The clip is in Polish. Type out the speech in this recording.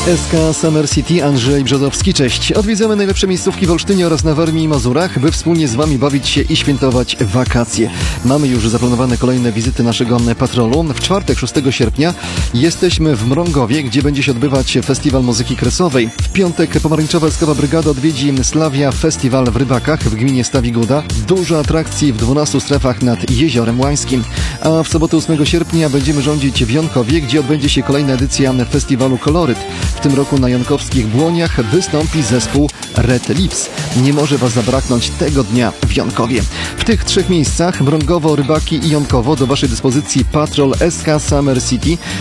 SK Summer City, Andrzej Brzozowski, cześć. Odwiedzamy najlepsze miejscówki w Olsztynie oraz na Warmii i Mazurach, by wspólnie z Wami bawić się i świętować wakacje. Mamy już zaplanowane kolejne wizyty naszego patrolu. W czwartek, 6 sierpnia, jesteśmy w Mrągowie, gdzie będzie się odbywać Festiwal Muzyki Kresowej. W piątek Pomarańczowa Eskowa Brygada odwiedzi Slavia Festiwal w Rybakach w gminie Stawiguda. Dużo atrakcji w 12 strefach nad Jeziorem Łańskim. A w sobotę 8 sierpnia będziemy rządzić w Jonkowie, gdzie odbędzie się kolejna edycja festiwalu Koloryt. W tym roku na jonkowskich Błoniach wystąpi zespół Red Lips. Nie może Was zabraknąć tego dnia w Jonkowie. W tych trzech miejscach, Mrągowo, Rybaki i Jonkowo, do Waszej dyspozycji patrol SK Summer City.